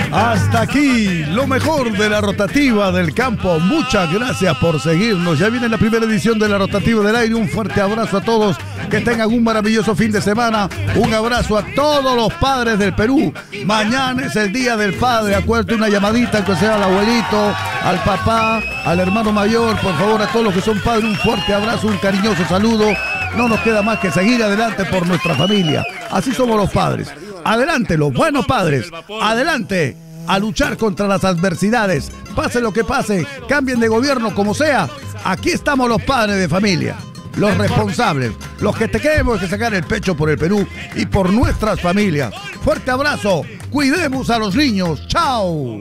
Hasta aquí lo mejor de la rotativa del campo. Muchas gracias por seguirnos. Ya viene la primera edición de la rotativa del aire. Un fuerte abrazo a todos. Que tengan un maravilloso fin de semana. Un abrazo a todos los padres del Perú. Mañana es el Día del Padre. Acuérdate una llamadita, que sea al abuelito, al papá, al hermano mayor. Por favor, a todos los que son padres, un fuerte abrazo, un cariñoso saludo. No nos queda más que seguir adelante por nuestra familia. Así somos los padres. Adelante, los buenos padres. Adelante, a luchar contra las adversidades. Pase lo que pase, cambien de gobierno como sea. Aquí estamos los padres de familia, los responsables, los que tenemos que sacar el pecho por el Perú y por nuestras familias. Fuerte abrazo, cuidemos a los niños. ¡Chao!